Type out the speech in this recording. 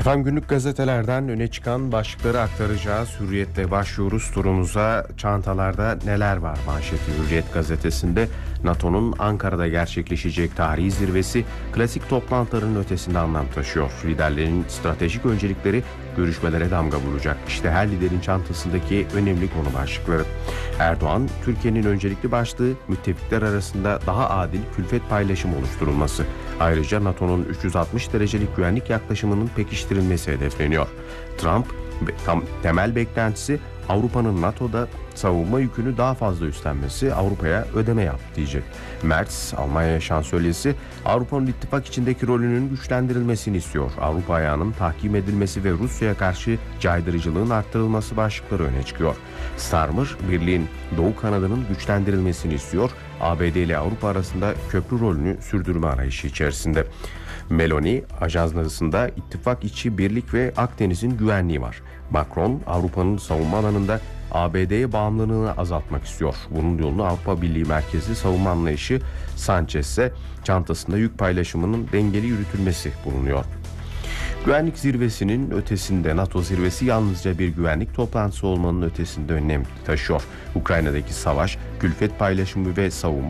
Efendim günlük gazetelerden öne çıkan başlıkları aktaracağız. Hürriyet'le başlıyoruz turumuza. Çantalarda neler var manşeti Hürriyet gazetesinde. NATO'nun Ankara'da gerçekleşecek tarihi zirvesi klasik toplantıların ötesinde anlam taşıyor. Liderlerin stratejik öncelikleri görüşmelere damga vuracak. İşte her liderin çantasındaki önemli konu başlıkları. Erdoğan, Türkiye'nin öncelikli başlığı müttefikler arasında daha adil külfet paylaşımı oluşturulması. Ayrıca NATO'nun 360 derecelik güvenlik yaklaşımının pekiştirilmesi hedefleniyor. Trump, temel beklentisi Avrupa'nın NATO'da savunma yükünü daha fazla üstlenmesi, Avrupa'ya ödeme yap diyecek. Merz, Almanya şansölyesi, Avrupa'nın ittifak içindeki rolünün güçlendirilmesini istiyor. Avrupa ayağının tahkim edilmesi ve Rusya'ya karşı caydırıcılığın arttırılması başlıkları öne çıkıyor. Starmer, birliğin Doğu kanadının güçlendirilmesini istiyor. ABD ile Avrupa arasında köprü rolünü sürdürme arayışı içerisinde. Meloni, ajansında ittifak içi birlik ve Akdeniz'in güvenliği var. Macron, Avrupa'nın savunma alanında ABD'ye bağımlılığını azaltmak istiyor. Bunun yolunu Avrupa Birliği merkezli savunma anlayışı. Sanchez ise çantasında yük paylaşımının dengeli yürütülmesi bulunuyor. Güvenlik zirvesinin ötesinde NATO zirvesi yalnızca bir güvenlik toplantısı olmanın ötesinde önem taşıyor. Ukrayna'daki savaş, külfet paylaşımı ve savunma